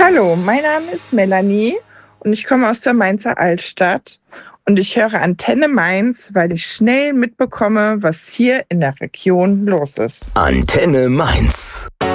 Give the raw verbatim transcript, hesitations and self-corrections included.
Hallo, mein Name ist Melanie und ich komme aus der Mainzer Altstadt und ich höre Antenne Mainz, weil ich schnell mitbekomme, was hier in der Region los ist. Antenne Mainz.